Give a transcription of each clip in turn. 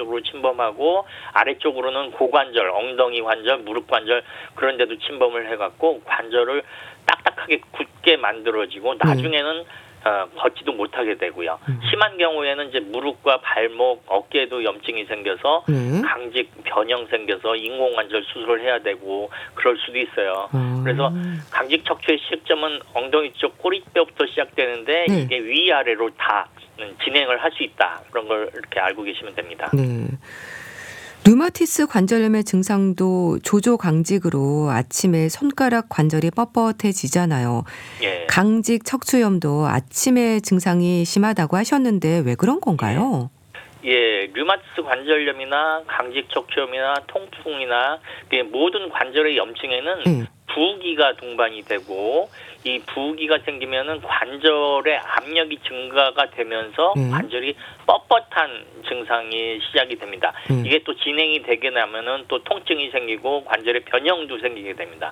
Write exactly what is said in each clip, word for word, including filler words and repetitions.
쪽으로 침범하고 아래쪽으로는 고관절, 엉덩이 관절, 무릎 관절 그런 데도 침범을 해갖고 관절을 딱딱하게 굳게 만들어지고 나중에는 어, 걷지도 못하게 되고요. 음. 심한 경우에는 이제 무릎과 발목, 어깨에도 염증이 생겨서 네. 강직 변형 생겨서 인공관절 수술을 해야 되고 그럴 수도 있어요. 아. 그래서 강직 척추의 시점은 엉덩이 쪽 꼬리뼈부터 시작되는데 네. 이게 위아래로 다 진행을 할 수 있다. 그런 걸 이렇게 알고 계시면 됩니다. 네. 류마티스 관절염의 증상도 조조 강직으로 아침에 손가락 관절이 뻣뻣해지잖아요. 예. 강직 척추염도 아침에 증상이 심하다고 하셨는데 왜 그런 건가요? 예, 류마티스 관절염이나 강직 척추염이나 통풍이나 모든 관절의 염증에는 네. 부기가 동반이 되고 이 부기가 생기면은 관절의 압력이 증가가 되면서 네. 관절이 뻣뻣한 증상이 시작이 됩니다. 네. 이게 또 진행이 되게 나면은 또 통증이 생기고 관절의 변형도 생기게 됩니다.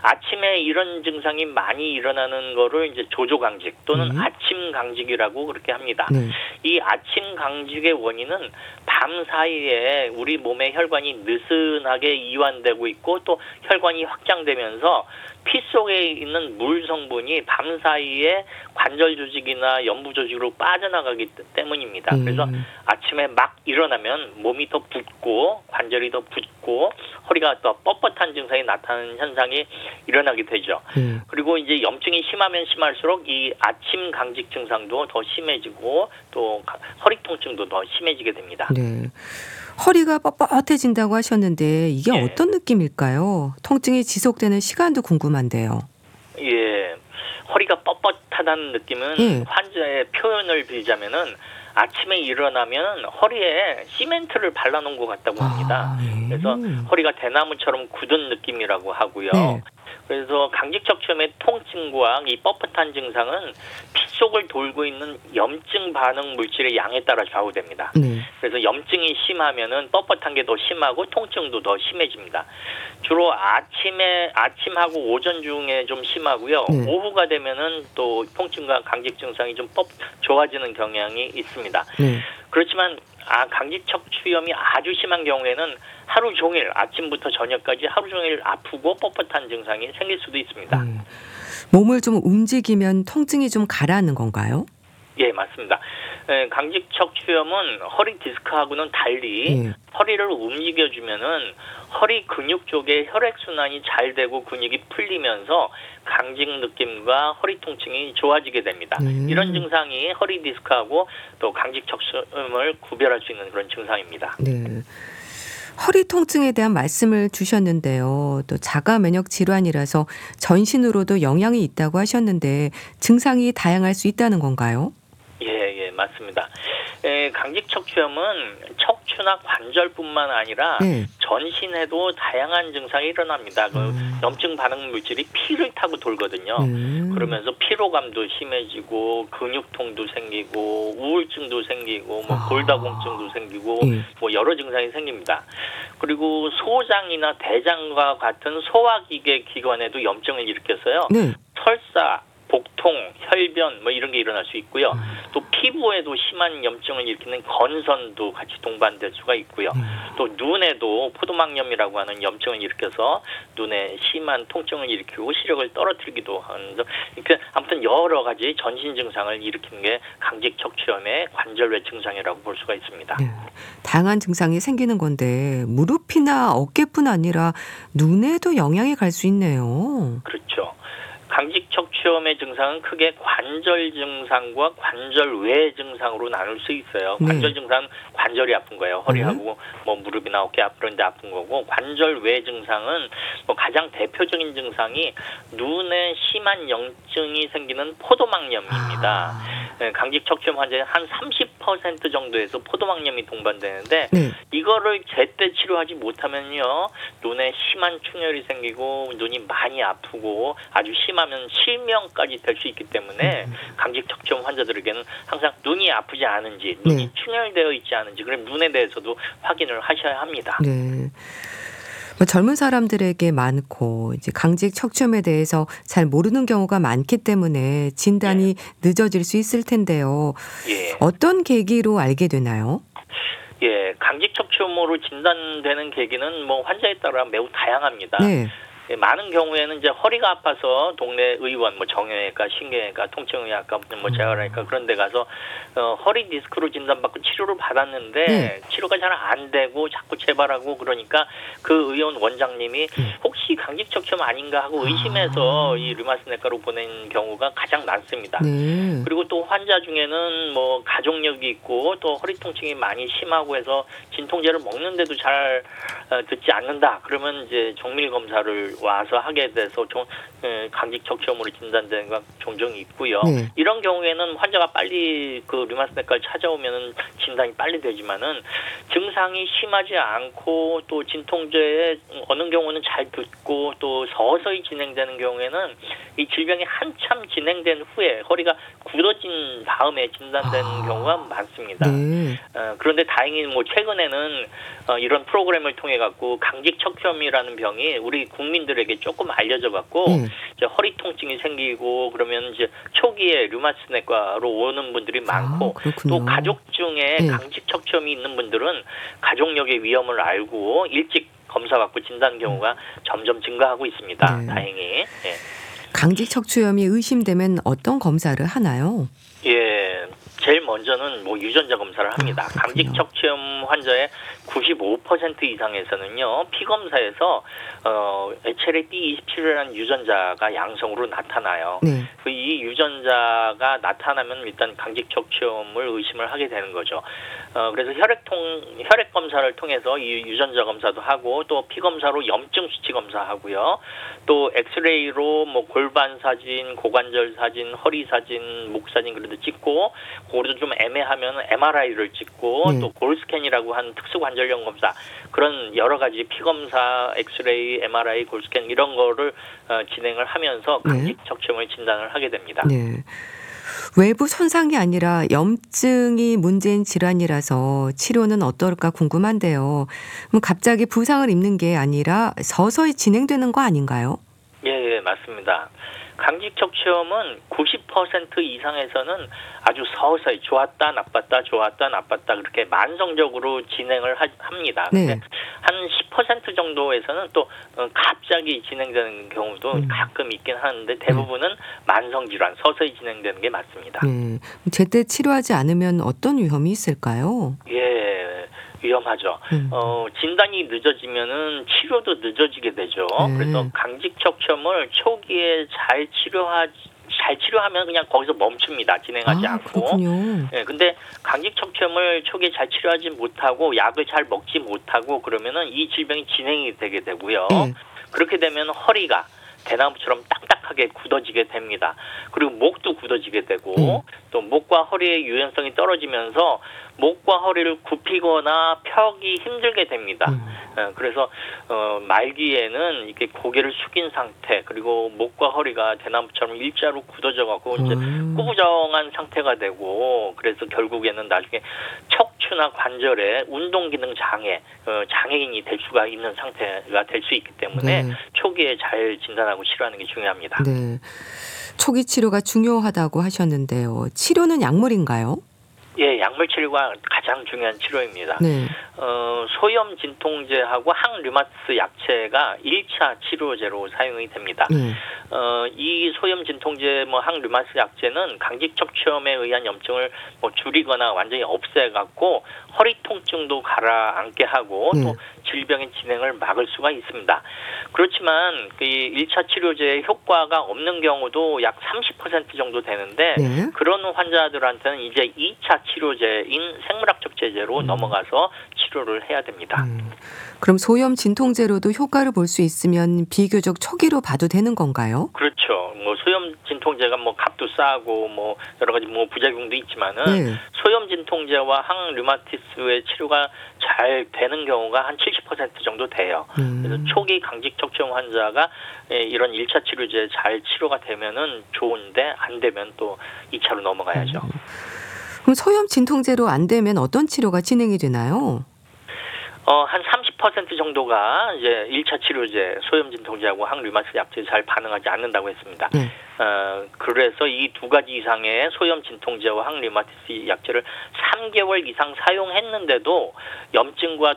아침에 이런 증상이 많이 일어나는 거를 이제 조조강직 또는 네. 아침 강직이라고 그렇게 합니다. 네. 이 아침 강직의 원인은 밤 사이에 우리 몸의 혈관이 느슨하게 이완되고 있고 또 혈관이 확장되면서 피 속에 있는 물 성분이 밤 사이에 관절 조직이나 연부 조직으로 빠져나가기 때문입니다. 음. 그래서 아침에 막 일어나면 몸이 더 붓고 관절이 더 붓고 허리가 더 뻣뻣한 증상이 나타나는 현상이 일어나게 되죠. 네. 그리고 이제 염증이 심하면 심할수록 이 아침 강직 증상도 더 심해지고 또 허리 통증도 더 심해지게 됩니다. 네. 허리가 뻣뻣해진다고 하셨는데 이게 예. 어떤 느낌일까요? 통증이 지속되는 시간도 궁금한데요. 예, 허리가 뻣뻣하다는 느낌은 예. 환자의 표현을 빌자면은 아침에 일어나면 허리에 시멘트를 발라놓은 것 같다고 합니다. 아, 네. 그래서 허리가 대나무처럼 굳은 느낌이라고 하고요. 네. 그래서 강직 척추염의 통증과 이 뻣뻣한 증상은 피 속을 돌고 있는 염증 반응 물질의 양에 따라 좌우됩니다. 네. 그래서 염증이 심하면은 뻣뻣한 게 더 심하고 통증도 더 심해집니다. 주로 아침에 아침하고 오전 중에 좀 심하고요. 네. 오후가 되면은 또 통증과 강직 증상이 좀 뻑 좋아지는 경향이 있습니다. 네. 그렇지만 아, 강직 척추염이 아주 심한 경우에는 하루 종일 아침부터 저녁까지 하루 종일 아프고 뻣뻣한 증상이 생길 수도 있습니다. 음. 몸을 좀 움직이면 통증이 좀 가라앉는 건가요? 예, 맞습니다. 에, 강직 척추염은 허리 디스크하고는 달리 예. 허리를 움직여주면은 허리 근육 쪽에 혈액순환이 잘 되고 근육이 풀리면서 강직 느낌과 허리 통증이 좋아지게 됩니다. 음. 이런 증상이 허리 디스크하고 또 강직 척추염을 구별할 수 있는 그런 증상입니다. 네. 허리 통증에 대한 말씀을 주셨는데요. 또 자가 면역 질환이라서 전신으로도 영향이 있다고 하셨는데 증상이 다양할 수 있다는 건가요? 예, 예, 맞습니다. 에, 강직 척추염은 척추나 관절뿐만 아니라 네. 전신에도 다양한 증상이 일어납니다. 그 음. 염증 반응 물질이 피를 타고 돌거든요. 음. 그러면서 피로감도 심해지고 근육통도 생기고 우울증도 생기고 뭐 아. 골다공증도 생기고 예. 뭐 여러 증상이 생깁니다. 그리고 소장이나 대장과 같은 소화기계 기관에도 염증을 일으켰어요. 네. 설사, 복통, 혈변 뭐 이런 게 일어날 수 있고요. 음. 또 피부에도 심한 염증을 일으키는 건선도 같이 동반될 수가 있고요. 음. 또 눈에도 포도막염이라고 하는 염증을 일으켜서 눈에 심한 통증을 일으키고 시력을 떨어뜨리기도 하는 이렇게 아무튼 여러 가지 전신 증상을 일으키는 게 강직 척추염의 관절외 증상이라고 볼 수가 있습니다. 네. 다양한 증상이 생기는 건데 무릎이나 어깨뿐 아니라 눈에도 영향이 갈 수 있네요. 그렇죠. 강직 척추염의 증상은 크게 관절 증상과 관절 외 증상으로 나눌 수 있어요. 네. 관절 증상은 관절이 아픈 거예요. 허리하고 뭐 무릎이나 어깨 아픈 데 아픈 거고 관절 외 증상은 뭐 가장 대표적인 증상이 눈에 심한 염증이 생기는 포도막염입니다. 아. 네, 강직 척추염 환자의 한 삼십 퍼센트 정도에서 포도막염이 동반되는데 네. 이거를 제때 치료하지 못하면요 눈에 심한 충혈이 생기고 눈이 많이 아프고 아주 심하면 실명까지 될 수 있기 때문에 음. 강직 척추염 환자들에게는 항상 눈이 아프지 않은지 눈이 네. 충혈되어 있지 않은지 그럼 눈에 대해서도 확인을 하셔야 합니다. 네. 뭐 젊은 사람들에게 많고 이제 강직 척추염에 대해서 잘 모르는 경우가 많기 때문에 진단이 늦어질 수 있을 텐데요. 예. 어떤 계기로 알게 되나요? 예, 강직 척추염으로 진단되는 계기는 뭐 환자에 따라 매우 다양합니다. 네. 예, 많은 경우에는 이제 허리가 아파서 동네 의원, 뭐 정형외과, 신경외과, 통증의학과, 뭐 재활외과 그런 데 가서 어, 허리 디스크로 진단받고 치료를 받았는데 네. 치료가 잘 안 되고 자꾸 재발하고 그러니까 그 의원 원장님이 네. 혹시 강직척추염 아닌가 하고 의심해서 이 류마티스내과로 보낸 경우가 가장 많습니다. 네. 그리고 또 환자 중에는 뭐 가족력이 있고 또 허리 통증이 많이 심하고 해서 진통제를 먹는데도 잘 어, 듣지 않는다. 그러면 이제 정밀 검사를 와서 하게 돼서 좀 에, 강직척추염으로 진단되는 건 종종 있고요. 네. 이런 경우에는 환자가 빨리 그 류마티스내과를 찾아오면은 진단이 빨리 되지만은 증상이 심하지 않고 또 진통제에 어느 경우는 잘 듣고 또 서서히 진행되는 경우에는 이 질병이 한참 진행된 후에 허리가 굳어진 다음에 진단되는 아. 경우가 많습니다. 네. 어, 그런데 다행히 뭐 최근에는 어, 이런 프로그램을 통해 갖고 강직척추염이라는 병이 우리 국민들에게 조금 알려져 갖고 네. 이제 허리 통증이 생기고 그러면 이제 초기에 류마티스내과로 오는 분들이 많고 아, 그렇군요. 또 가족 중에 네. 강직척추염이 있는 분들은 가족력의 위험을 알고 일찍 검사 받고 진단 경우가 점점 증가하고 있습니다. 네. 다행히. 예. 강직 척추염이 의심되면 어떤 검사를 하나요? 예, 제일 먼저는 뭐 유전자 검사를 합니다. 아, 그렇군요. 강직 척추염 환자의 구십오 퍼센트 이상에서는요, 피 검사에서 어, 에이치엘에이 비 이십칠이라는 유전자가 양성으로 나타나요. 네. 그 이 유전자가 나타나면 일단 강직 척추염을 의심을 하게 되는 거죠. 어, 그래서 혈액통 혈액 검사를 통해서 이 유전자 검사도 하고 또 피 검사로 염증 수치 검사하고요. 또 엑스레이로 뭐 골반 사진, 고관절 사진, 허리 사진, 목 사진 그런 데 찍고 그래도 좀 애매하면 엠알아이를 찍고 네. 또 골스캔이라고 하는 특수 관절염 검사 그런 여러 가지 피 검사, 엑스레이, 엠알아이, 골스캔 이런 거를 어, 진행을 하면서 네. 강직 척추염을 진단을 하게 됩니다. 네. 외부 손상이 아니라 염증이 문제인 질환이라서 치료는 어떨까 궁금한데요. 그럼 갑자기 부상을 입는 게 아니라 서서히 진행되는 거 아닌가요? 예, 예, 맞습니다. 강직 척추염은 구십 퍼센트 이상에서는 아주 서서히 좋았다 나빴다 좋았다 나빴다 그렇게 만성적으로 진행을 하, 합니다. 네. 근데 한 십 퍼센트 정도에서는 또 어, 갑자기 진행되는 경우도 음. 가끔 있긴 하는데 대부분은 만성 질환 서서히 진행되는 게 맞습니다. 네. 제때 치료하지 않으면 어떤 위험이 있을까요? 예. 위험하죠. 음. 어, 진단이 늦어지면은 치료도 늦어지게 되죠. 네. 그래서 강직 척추염을 초기에 잘 치료하 잘 치료하면 그냥 거기서 멈춥니다. 진행하지 아, 않고. 그렇군요. 예, 근데 강직 척추염을 초기에 잘 치료하지 못하고 약을 잘 먹지 못하고 그러면은 이 질병이 진행이 되게 되고요. 네. 그렇게 되면 허리가 대나무처럼 딱딱하게 굳어지게 됩니다. 그리고 목도 굳어지게 되고 음. 또 목과 허리의 유연성이 떨어지면서 목과 허리를 굽히거나 펴기 힘들게 됩니다. 음. 어, 그래서 어, 말기에는 이렇게 고개를 숙인 상태 그리고 목과 허리가 대나무처럼 일자로 굳어져 갖고 이제 음. 꾸부정한 상태가 되고 그래서 결국에는 나중에 척추나 관절에 운동 기능 장애 어, 장애인이 될 수가 있는 상태가 될 수 있기 때문에 네. 초기에 잘 진단하고 치료하는 게 중요합니다. 네. 초기 치료가 중요하다고 하셨는데요. 치료는 약물인가요? 예, 약물 치료가 가장 중요한 치료입니다. 네. 어, 소염 진통제하고 항류마티스 약체가 일 차 치료제로 사용이 됩니다. 네. 어, 이 소염 진통제 뭐 항류마티스 약제는 강직 척추염에 의한 염증을 뭐 줄이거나 완전히 없애 갖고 허리 통증도 가라앉게 하고 네. 또 질병의 진행을 막을 수가 있습니다. 그렇지만 그 일 차 치료제의 효과가 없는 경우도 약 삼십 퍼센트 정도 되는데 네. 그런 환자들한테는 이제 이 차 치료제인 생물학적 제제로 음. 넘어가서 치료를 해야 됩니다. 음. 그럼 소염 진통제로도 효과를 볼 수 있으면 비교적 초기로 봐도 되는 건가요? 그렇죠. 뭐 소염 진통제가 뭐 값도 싸고 뭐 여러 가지 뭐 부작용도 있지만은 네. 소염 진통제와 항류마티스의 치료가 잘 되는 경우가 한 칠십 퍼센트 정도 돼요. 음. 그래서 초기 강직 척추염 환자가 예, 이런 일 차 치료제 잘 치료가 되면은 좋은데 안 되면 또 이 차로 넘어가야죠. 음. 그럼 소염 진통제로 안 되면 어떤 치료가 진행이 되나요? 어, 한 삼십 퍼센트 정도가 이제 일 차 치료제, 소염 진통제하고 항류마티스 약제에 잘 반응하지 않는다고 했습니다. 네. 어, 그래서 이 두 가지 이상의 소염 진통제와 항 류마티스 약제를 삼 개월 이상 사용했는데도 염증과